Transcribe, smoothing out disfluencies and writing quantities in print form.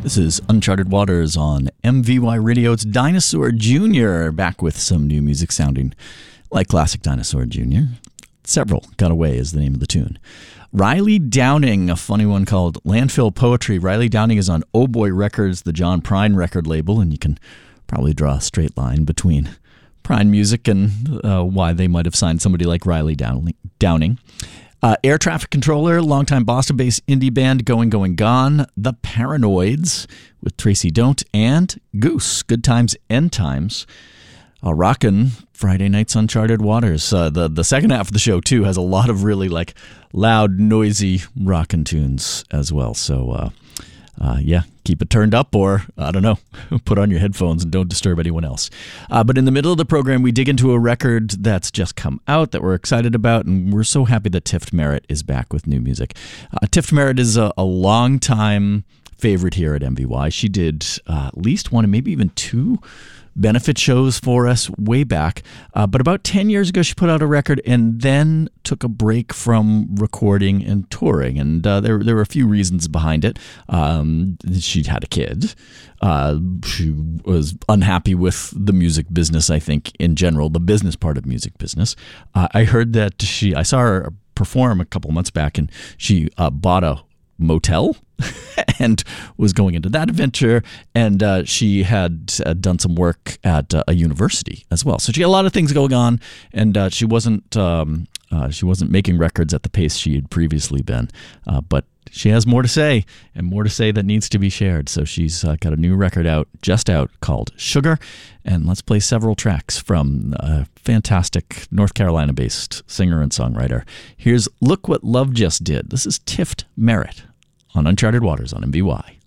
This is Uncharted Waters on MVY Radio. It's Dinosaur Jr. back with some new music sounding like classic Dinosaur Jr. Several Got Away is the name of the tune. Riley Downing, a funny one called Landfill Poetry. Riley Downing is on Oh Boy Records, the John Prine record label, and you can probably draw a straight line between Prine Music and why they might have signed somebody like Riley Downing. Air Traffic Controller, longtime Boston-based indie band Going Going Gone, The Paranoids with Tracy Don't, and Goose, Good Times, End Times. Rockin' Friday nights Uncharted Waters. The second half of the show, too, has a lot of really like loud, noisy rockin' tunes as well. So, keep it turned up or, I don't know, put on your headphones and don't disturb anyone else. But in the middle of the program, we dig into a record that's just come out that we're excited about, and we're so happy that Tift Merritt is back with new music. Tift Merritt is a long-time favorite here at MVY. She did at least one and maybe even two benefit shows for us way back. But about 10 years ago, she put out a record and then took a break from recording and touring. And there were a few reasons behind it. She'd had a kid. She was unhappy with the music business, I think, in general, the business part of music business. I heard that I saw her perform a couple months back, and she bought a motel and was going into that adventure, and she had done some work at a university as well. So she had a lot of things going on, and she wasn't making records at the pace she had previously been, but she has more to say, and more to say that needs to be shared. So she's got a new record just out called Sugar, and let's play several tracks from a fantastic North Carolina-based singer and songwriter. Here's Look What Love Just Did. This is Tift Merritt on Uncharted Waters on MVY.